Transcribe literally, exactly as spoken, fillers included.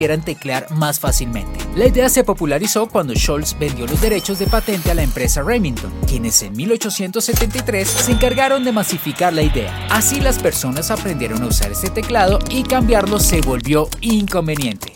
pudieran teclear más fácilmente. La idea se popularizó cuando Scholz vendió los derechos de patente a la empresa Remington, quienes en mil ochocientos setenta y tres se encargaron de masificar la idea. Así las personas aprendieron a usar este teclado y cambiarlo se volvió inconveniente.